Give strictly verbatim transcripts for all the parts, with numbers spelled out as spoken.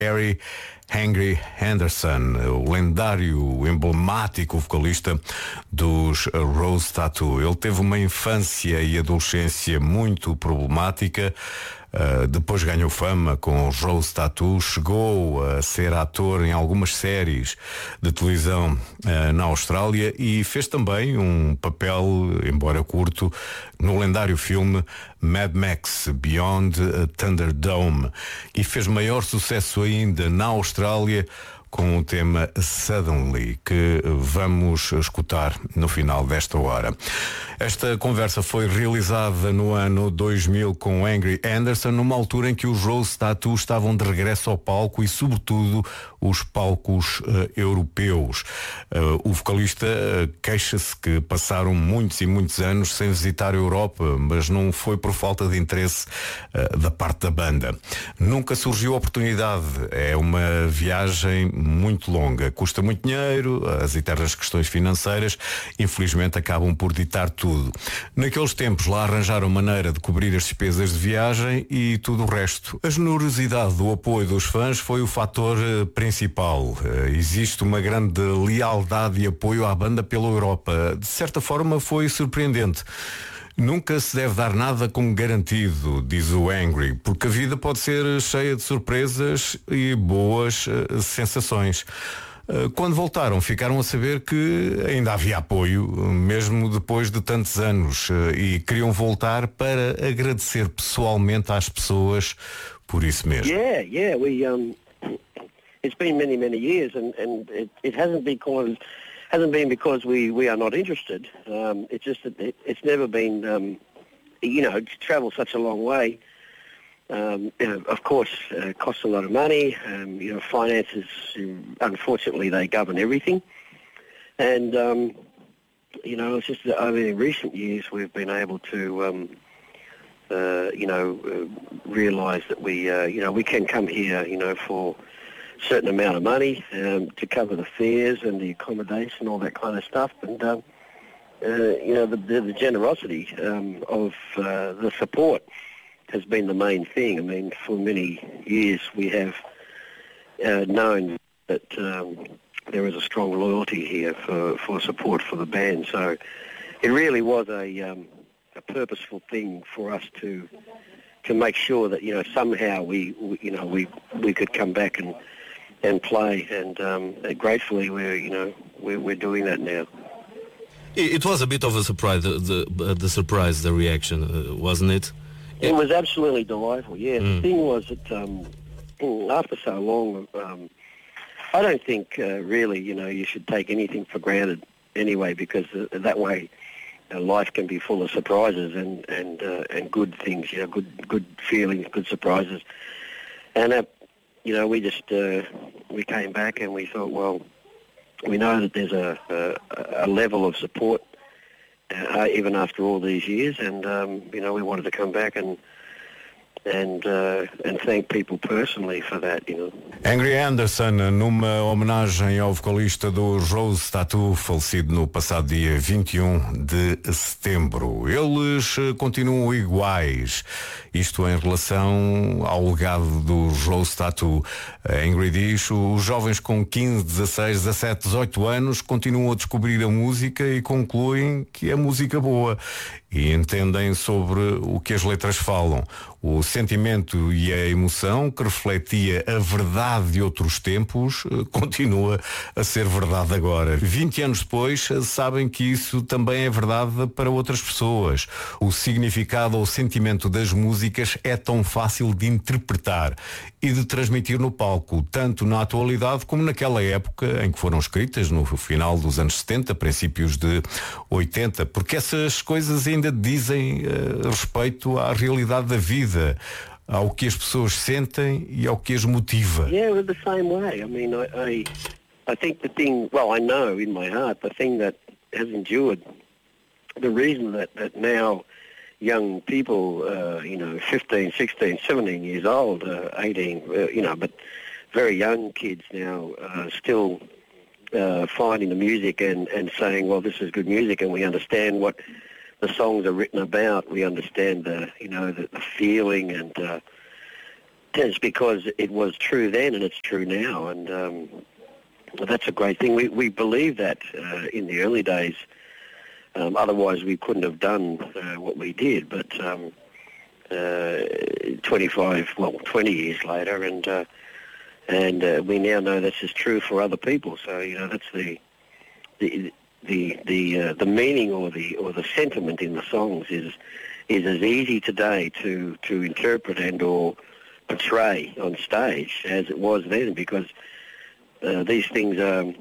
Harry Angry Anderson, o lendário, emblemático vocalista dos Rose Tattoo. Ele teve uma infância e adolescência muito problemática. Uh, depois ganhou fama com os Rose Tattoo, chegou a ser ator em algumas séries de televisão uh, na Austrália e fez também um papel, embora curto, no lendário filme Mad Max Beyond Thunderdome, e fez maior sucesso ainda na Austrália com o tema Suddenly, que vamos escutar no final desta hora. Esta conversa foi realizada no ano dois mil com Angry Anderson, numa altura em que os Rose Tattoo estavam de regresso ao palco e, sobretudo, os palcos uh, europeus. Uh, o vocalista uh, queixa-se que passaram muitos e muitos anos sem visitar a Europa, mas não foi por falta de interesse uh, da parte da banda. Nunca surgiu a oportunidade. É uma viagem muito longa, custa muito dinheiro, as eternas questões financeiras infelizmente acabam por ditar tudo. Naqueles tempos lá arranjaram maneira de cobrir as despesas de viagem e tudo o resto. A generosidade do apoio dos fãs foi o fator principal. Existe uma grande lealdade e apoio à banda pela Europa. De certa forma foi surpreendente. Nunca se deve dar nada como garantido, diz o Angry, porque a vida pode ser cheia de surpresas e boas uh, sensações. Uh, quando voltaram, ficaram a saber que ainda havia apoio, mesmo depois de tantos anos, uh, e queriam voltar para agradecer pessoalmente às pessoas por isso mesmo. Yeah, yeah, we um, it's been many, many years, and and it, it hasn't been because hasn't been because we, we are not interested. Um, it's just that it, it's never been, um, you know, to travel such a long way. Um, you know, of course, uh, costs a lot of money. Um, you know, finances, unfortunately, they govern everything. And um, you know, it's just that over in recent years we've been able to, um, uh, you know, uh, realise that we, uh, you know, we can come here, you know, for certain amount of money um, to cover the fares and the accommodation, all that kind of stuff, and um, uh, you know the, the, the generosity um, of uh, the support has been the main thing. I mean, for many years we have uh, known that um, there is a strong loyalty here for, for support for the band. So it really was a, um, a purposeful thing for us to to make sure that you know somehow we, we you know we we could come back and. and play, and um, gratefully we're, you know, we're, we're doing that now. It, it was a bit of a surprise, the the, uh, the surprise, the reaction, uh, wasn't it? It, it was absolutely delightful, yeah. Mm. The thing was that um, after so long, um, I don't think uh, really, you know, you should take anything for granted anyway, because uh, that way uh, life can be full of surprises and, and, uh, and good things, you know, good, good feelings, good surprises. And uh, you know, we just, uh, we came back and we thought, well, we know that there's a, a, a level of support uh, even after all these years, and, um, you know, we wanted to come back and and uh, and thank people personally for that, you know. Angry Anderson, numa homenagem ao vocalista dos Rose Tattoo, falecido no passado dia vinte e um de setembro. Eles continuam iguais, isto em relação ao legado dos Rose Tattoo. Angry diz, os jovens com quinze, dezasseis, dezassete, dezoito anos continuam a descobrir a música e concluem que é música boa e entendem sobre o que as letras falam. O sentimento e a emoção que refletia a verdade de outros tempos continua a ser verdade agora. vinte anos depois, sabem que isso também é verdade para outras pessoas. O significado ou sentimento das músicas é tão fácil de interpretar e de transmitir no palco, tanto na atualidade como naquela época em que foram escritas, no final dos anos setenta, princípios de oitenta, porque essas coisas ainda dizem uh, respeito à realidade da vida, ao que as pessoas sentem e ao que as motiva. Yeah, we're the same way. I mean, I, I, I think the thing, well, I know in my heart, the thing that has endured, the reason that, that now young people, uh, you know, fifteen, sixteen, seventeen years old, uh, eighteen, uh, you know, but very young kids now uh, still uh, finding the music and, and saying, well, this is good music, and we understand what the songs are written about. We understand the, you know, the, the feeling, and uh, it's because it was true then and it's true now, and um, that's a great thing. We we believe that uh, in the early days. Um, otherwise, we couldn't have done uh, what we did. But um, uh, twenty-five, well, twenty years later, and uh, and uh, we now know this is true for other people. So you know, that's the the the the uh, the meaning or the or the sentiment in the songs is is as easy today to to interpret and or portray on stage as it was then, because uh, these things are,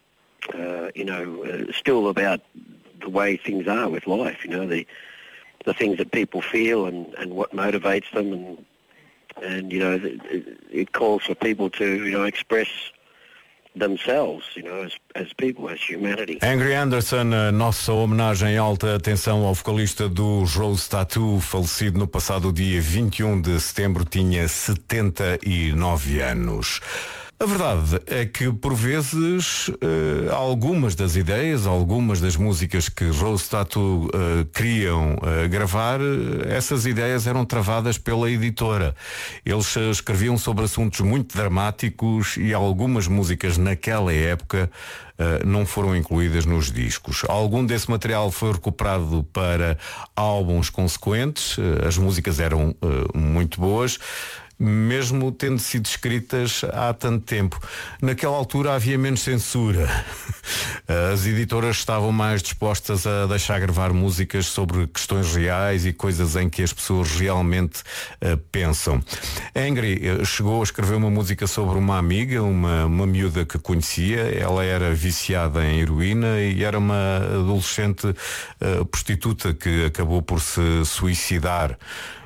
uh, you know, uh, still about the way things are with life, you know, the the things that people feel and, and what motivates them, and and you know, it, it calls for people to, you know, express themselves, you know, as, as people, as humanity. Angry Anderson, a nossa homenagem em alta atenção ao vocalista do Rose Tattoo, falecido no passado dia vinte e um de setembro, tinha setenta e nove anos. A verdade é que, por vezes, uh, algumas das ideias, algumas das músicas que Rose Tattoo uh, queriam uh, gravar, essas ideias eram travadas pela editora. Eles uh, escreviam sobre assuntos muito dramáticos e algumas músicas naquela época uh, não foram incluídas nos discos. Algum desse material foi recuperado para álbuns consequentes, uh, as músicas eram uh, muito boas, mesmo tendo sido escritas há tanto tempo. Naquela altura havia menos censura. As editoras estavam mais dispostas a deixar gravar músicas sobre questões reais e coisas em que as pessoas realmente uh, pensam. Angry uh, chegou a escrever uma música sobre uma amiga, uma, uma miúda que conhecia. Ela era viciada em heroína e era uma adolescente uh, prostituta que acabou por se suicidar.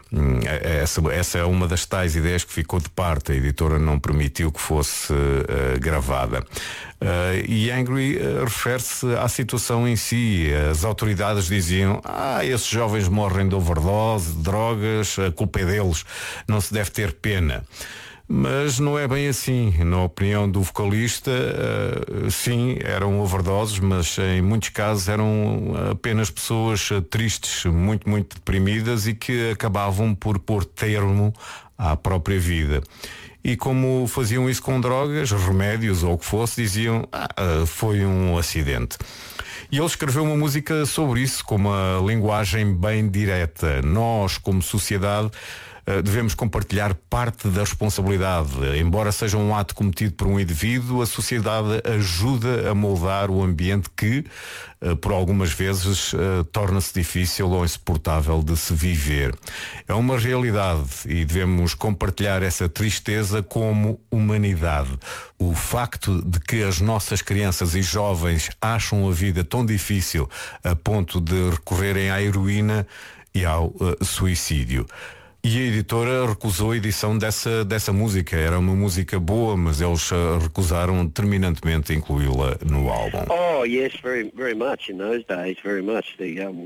Essa, essa é uma das tais ideias que ficou de parte. A editora não permitiu que fosse uh, gravada. Uh, e Angry uh, refere-se à situação em si. As autoridades diziam: ah, esses jovens morrem de overdose, de drogas, a culpa é deles, não se deve ter pena. Mas não é bem assim. Na opinião do vocalista, uh, sim, eram overdoses, mas em muitos casos eram apenas pessoas tristes, muito, muito deprimidas e que acabavam por pôr termo à própria vida. E como faziam isso com drogas, remédios ou o que fosse, diziam: ah, foi um acidente. E ele escreveu uma música sobre isso, com uma linguagem bem direta. Nós, como sociedade, devemos compartilhar parte da responsabilidade. Embora seja um ato cometido por um indivíduo, a sociedade ajuda a moldar o ambiente que, por algumas vezes, torna-se difícil ou insuportável de se viver. É uma realidade e devemos compartilhar essa tristeza como humanidade. O facto de que as nossas crianças e jovens acham a vida tão difícil a ponto de recorrerem à heroína e ao uh, suicídio. E a editora recusou a edição dessa, dessa música. Era uma música boa, mas eles uh, recusaram terminantemente incluí-la no álbum. Oh, yes, very, very much. In those days, very much. The um,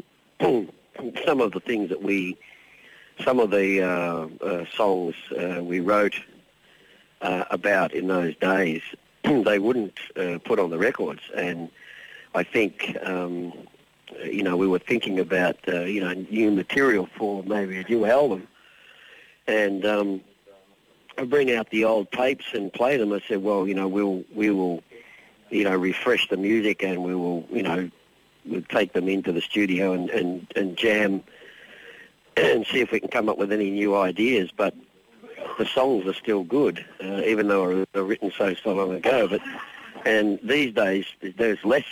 some of the things that we, some of the uh, uh, songs uh, we wrote uh, about in those days, they wouldn't uh, put on the records. And I think, um, you know, we were thinking about, uh, you know, new material for maybe a new album. And um, I bring out the old tapes and play them. I said, well, you know, we'll we will, you know, refresh the music, and we will, you know, we'll take them into the studio and, and, and jam and see if we can come up with any new ideas. But the songs are still good, uh, even though they're written so so long ago. But and these days there's less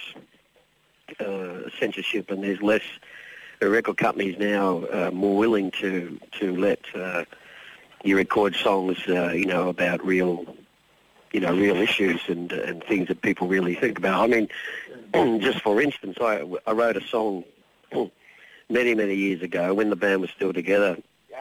uh, censorship, and there's less. The record companies now are more willing to to let uh, you record songs, uh, you know, about real, you know, real issues and and things that people really think about. I mean, just for instance, I I wrote a song many many years ago when the band was still together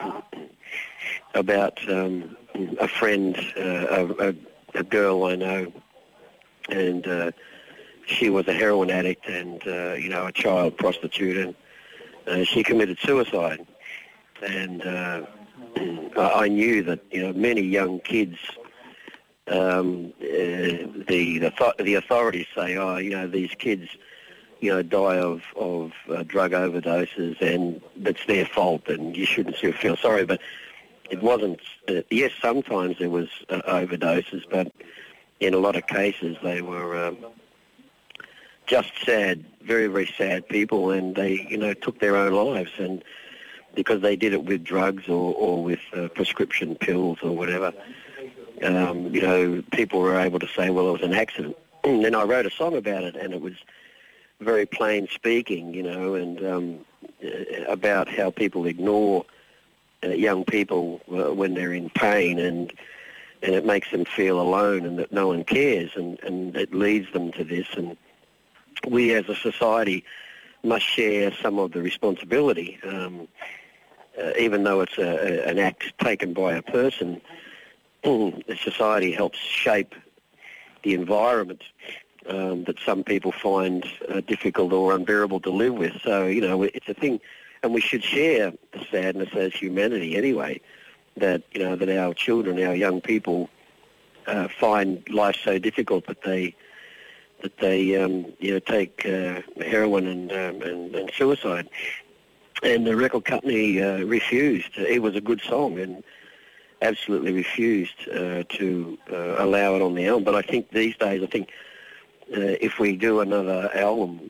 about um, a friend, uh, a, a, a girl I know, and uh, she was a heroin addict and uh, you know, a child prostitute, and Uh, she committed suicide, and uh, I knew that, you know, many young kids, um, uh, the the, th- the authorities say, oh, you know, these kids, you know, die of of uh, drug overdoses, and it's their fault, and you shouldn't feel sorry. But it wasn't. Uh, yes, sometimes there was uh, overdoses, but in a lot of cases they were um, just sad, very very sad people, and they you know took their own lives, and because they did it with drugs or or with uh, prescription pills or whatever. Um, you know, people were able to say, well, it was an accident. And then I wrote a song about it, and it was very plain speaking, you know, and um, about how people ignore uh, young people uh, when they're in pain, and and it makes them feel alone and that no one cares, and, and it leads them to this. And we as a society must share some of the responsibility, um, uh, even though it's a, a, an act taken by a person. The society helps shape the environment um, that some people find uh, difficult or unbearable to live with. So, you know, it's a thing, and we should share the sadness as humanity anyway, that, you know, that our children, our young people uh, find life so difficult that they that they, um, you know, take uh, heroin and, um, and, and suicide. And the record company uh, refused. It was a good song, and absolutely refused uh, to uh, allow it on the album. But I think these days, I think uh, if we do another album,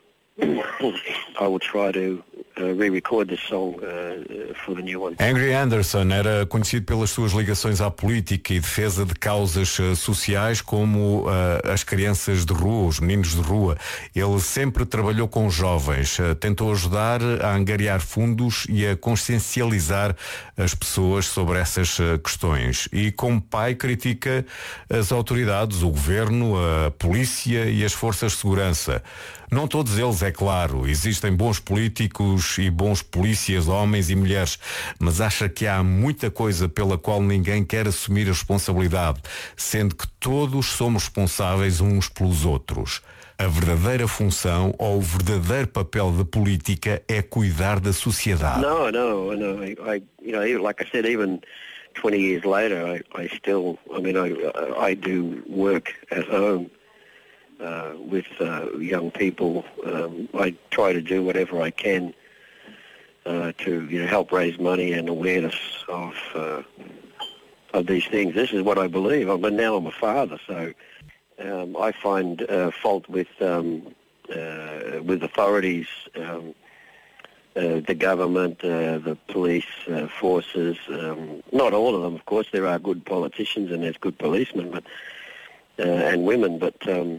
I will try to uh, re-record this song uh, for the new one. Angry Anderson era conhecido pelas suas ligações à política e defesa de causas uh, sociais como uh, as crianças de rua, os meninos de rua. Ele sempre trabalhou com jovens, uh, tentou ajudar a angariar fundos e a consciencializar as pessoas sobre essas uh, questões. E como pai critica as autoridades, o governo, a polícia e as forças de segurança. Não todos eles, é claro, existem bons políticos e bons polícias, homens e mulheres, mas acha que há muita coisa pela qual ninguém quer assumir a responsabilidade, sendo que todos somos responsáveis uns pelos outros. A verdadeira função ou o verdadeiro papel da política é cuidar da sociedade. No, no, no. I, I you know, like I said, even twenty years later, I, I still, I mean, I, I do work at home. Uh, with uh, young people. um, I try to do whatever I can uh, to you know help raise money and awareness of uh, of these things. This is what I believe. I mean, now I'm a father, so um, I find uh, fault with um, uh, with authorities, um, uh, the government, uh, the police uh, forces. Um, not all of them, of course. There are good politicians and there's good policemen, but uh, and women, but. Um,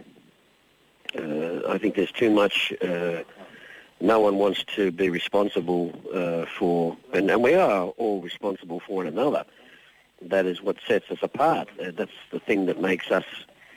Uh, I think there's too much. Uh, no one wants to be responsible uh, for, and, and we are all responsible for one another. That is what sets us apart. Uh, that's the thing that makes us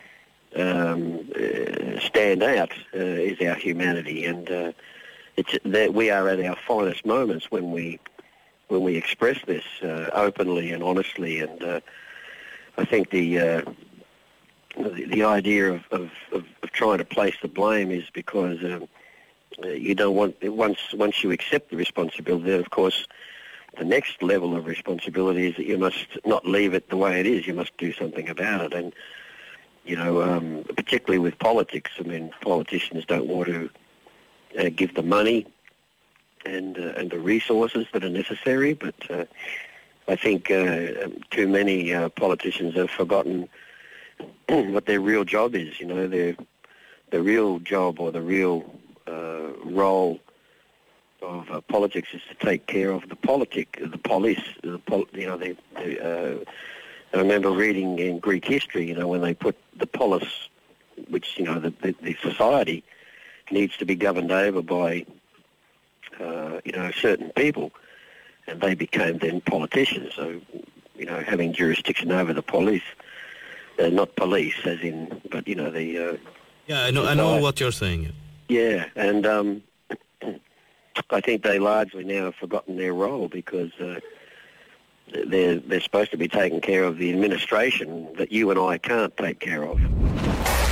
um, uh, stand out. Uh, is our humanity, and uh, it's that we are at our finest moments when we when we express this uh, openly and honestly. And uh, I think the. Uh, The, the idea of, of, of, of trying to place the blame is because um, you don't want, once once you accept the responsibility, then of course the next level of responsibility is that you must not leave it the way it is. You must do something about it. And, you know, um, particularly with politics, I mean, politicians don't want to uh, give the money and, uh, and the resources that are necessary, but uh, I think uh, too many uh, politicians have forgotten what their real job is. You know, their the real job or the real uh, role of uh, politics is to take care of the politic, the police. The pol- you know, they, they, uh, I remember reading in Greek history, you know, when they put the polis, which you know the, the, the society needs to be governed over by uh, you know certain people, and they became then politicians. So you know, having jurisdiction over the police. Uh, not police, as in, but you know the. Uh, yeah, I know. I know what you're saying. Yeah, and um, I think they largely now have forgotten their role because uh, they're they're supposed to be taking care of the administration that you and I can't take care of.